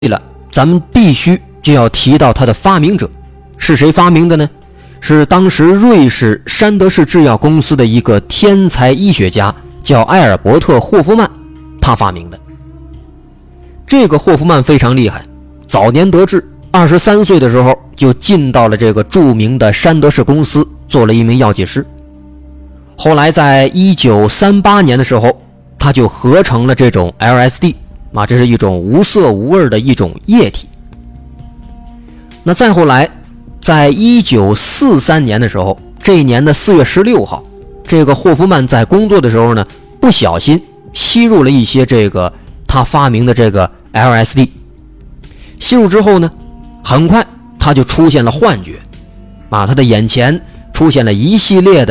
了，咱们必须就要提到它的发明者。是谁发明的呢？是当时瑞士山德士制药公司的一个天才医学家，叫埃尔伯特·霍夫曼，他发明的。这个霍夫曼非常厉害，早年得志，23岁的时候就进到了这个著名的山德士公司，做了一名药剂师。后来在1938年的时候，他就合成了这种 LSD， 这是一种无色无味的一种液体。那再后来，在1943年的时候，这一年的4月16号，这个霍夫曼在工作的时候呢，不小心吸入了一些他发明的这个 LSD。 吸入之后呢，很快他就出现了幻觉，他的眼前出现了一系列的